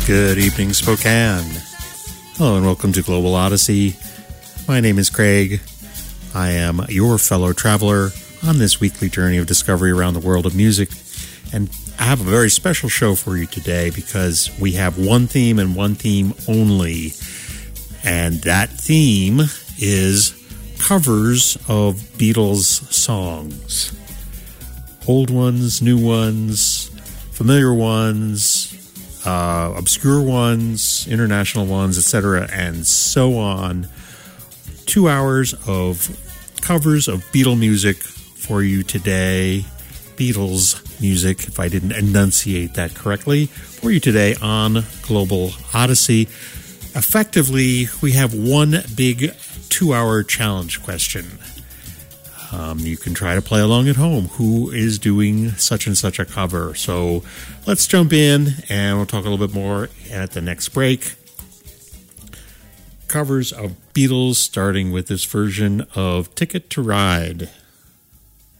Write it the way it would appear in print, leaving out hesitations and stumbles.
Good evening, Spokane. Hello and welcome to Global Odyssey. My name is Craig. I am your fellow traveler on this weekly journey of discovery around the world of music. And I have a very special show for you today because we have one theme and one theme only. And that theme is covers of Beatles songs. Old ones, new ones, familiar ones, obscure ones, international ones, etc., and so on. 2 hours of covers of Beatle music for you today. Beatles music, if I didn't enunciate that correctly, for you today on Global Odyssey. Effectively, we have one big 2-hour challenge question. You can try to play along at home. Who is doing such and such a cover? So let's jump in and we'll talk a little bit more at the next break. Covers of Beatles, starting with this version of Ticket to Ride.